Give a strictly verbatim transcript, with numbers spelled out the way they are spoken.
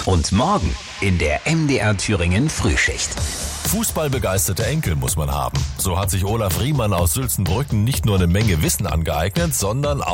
Und morgen in der M D R Thüringen Frühschicht. Fußballbegeisterte Enkel muss man haben. So hat sich Olaf Riemann aus Sülzenbrücken nicht nur eine Menge Wissen angeeignet, sondern auch